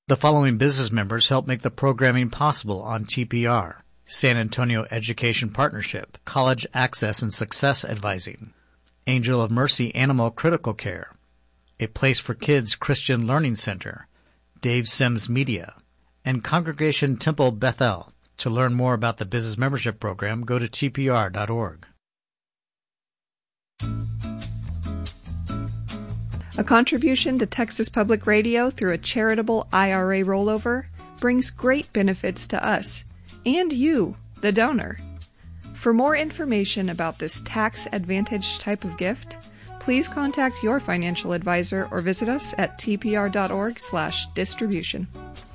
The following business members help make the programming possible on TPR: San Antonio Education Partnership, College Access and Success Advising, Angel of Mercy Animal Critical Care, A Place for Kids Christian Learning Center, Dave Sims Media, and Congregation Temple Bethel. To learn more about the business membership program, go to tpr.org. A contribution to Texas Public Radio through a charitable IRA rollover brings great benefits to us and you, the donor. For more information about this tax-advantaged type of gift, please contact your financial advisor or visit us at tpr.org/distribution.